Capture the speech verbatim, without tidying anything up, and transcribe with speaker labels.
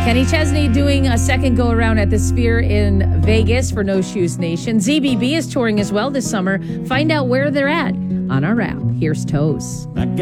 Speaker 1: Kenny Chesney doing a second go around at the Sphere in Vegas for No Shoes Nation. Z B B is touring as well this summer. Find out where they're at on our app. Here's Toes.